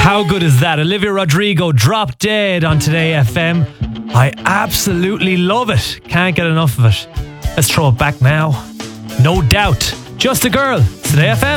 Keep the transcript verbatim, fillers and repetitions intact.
How good is that? Olivia Rodrigo, Drop Dead on Today F M. I absolutely love it. Can't get enough of it. Let's throw it back now. No Doubt. Just a Girl. Today F M.